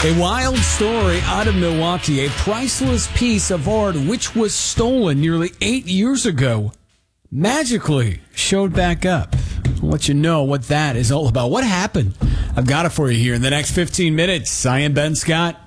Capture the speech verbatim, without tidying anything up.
A wild story out of Milwaukee, a priceless piece of art which was stolen nearly eight years ago, magically showed back up. I'll let you know what that is all about. What happened? I've got it for you here in the next fifteen minutes. I am Ben Scott.